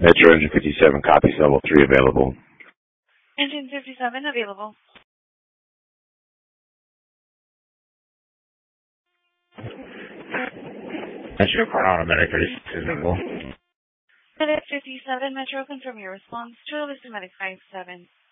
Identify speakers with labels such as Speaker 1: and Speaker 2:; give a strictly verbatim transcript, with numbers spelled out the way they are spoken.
Speaker 1: Metro Engine fifty-seven, copies level three available.
Speaker 2: Engine fifty-seven available.
Speaker 1: Metro Corona, Medic thirty-six available.
Speaker 2: Medic fifty-seven, Metro, confirm your response to Alyssa Medic five seven.